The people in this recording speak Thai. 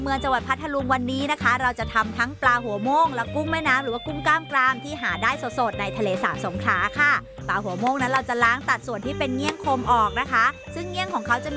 เมืองจังหวัดพัทลุงวันนี้นะคะเราจะทำทั้งปลาหัวโม่งและกุ้งแม่น้ำหรือว่ากุ้งกล้ามกรามที่หาได้สดๆในทะเลสาบสงขลาค่ะปลาหัวโม่งนั้นเราจะล้างตัดส่วนที่เป็นเงี้ยงคมออกนะคะซึ่งเงี้ยงของเขาจะ